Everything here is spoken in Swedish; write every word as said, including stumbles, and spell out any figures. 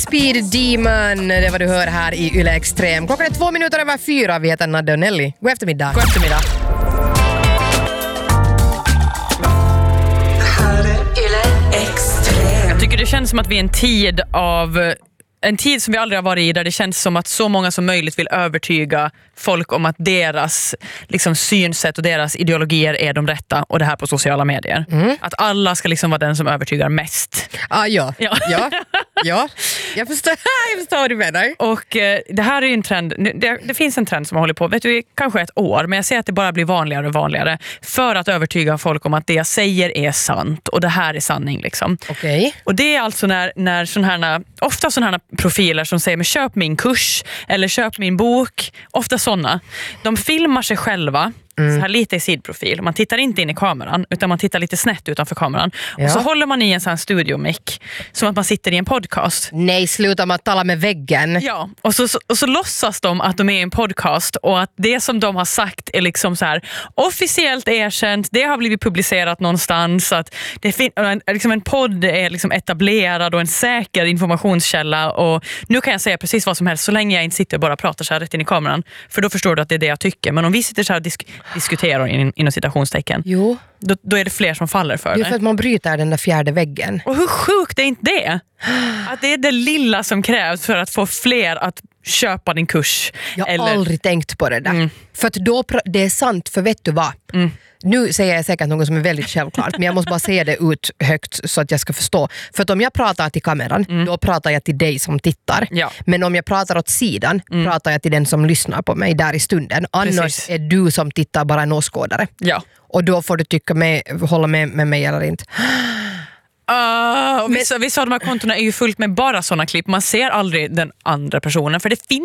Speed Demon, det var du hör här i Yle Extrem. Klockan är två minuter över fyra. Vi heter Nadde och Nelly. God eftermiddag. God eftermiddag. Det här är Yle Extrem. Jag tycker det känns som att vi är en tid av... En tid som vi aldrig har varit i, där det känns som att så många som möjligt vill övertyga folk om att deras liksom, synsätt och deras ideologier är de rätta, och det här på sociala medier. Mm. Att alla ska liksom vara den som övertygar mest. Ah, ja. Ja. Ja. Ja. Jag förstår, jag förstår vad du menar. Och eh, det här är ju en trend, det, det finns en trend som har hållit på, vet du, kanske ett år, men jag ser att det bara blir vanligare och vanligare för att övertyga folk om att det jag säger är sant och det här är sanning liksom. Okej. Okay. Och det är alltså när, när sån här, ofta sådana här profiler som säger men köp min kurs eller köp min bok, ofta sådana. De filmar sig själva mm. så här lite i sidprofil. Man tittar inte in i kameran utan man tittar lite snett utanför kameran. Ja. Och så håller man i en sån här studiomick som att man sitter i en podcast. Nej, sluta med att tala med väggen. Ja, och så, och så låtsas de att de är i en podcast och att det som de har sagt är liksom så här officiellt erkänt, det har blivit publicerat någonstans, att det fin- en, liksom en podd är liksom etablerad och en säker informationskälla, och nu kan jag säga precis vad som helst så länge jag inte sitter och bara pratar så här rätt in i kameran, för då förstår du att det är det jag tycker. Men om vi sitter så här och disk- diskuterar in, inom citationstecken, jo. Då, då är det fler som faller för det. Det är för att man bryter den där fjärde väggen. Och hur sjukt är inte det? Att det är det lilla som krävs för att få fler att köpa din kurs. Jag har eller... aldrig tänkt på det där. Mm. För att då, det är sant, för vet du vad? Mm. Nu säger jag säkert något som är väldigt självklart, men jag måste bara säga det ut högt så att jag ska förstå. För att om jag pratar till kameran, mm. då pratar jag till dig som tittar. Ja. Men om jag pratar åt sidan, mm. pratar jag till den som lyssnar på mig där i stunden. Annars Precis. Är du som tittar bara en åskådare. Ja. Och då får du tycka med, hålla med, med mig eller inte. Uh, och vissa, vissa av de här kontona är ju fullt med bara såna klipp. Man ser aldrig den andra personen, för det finns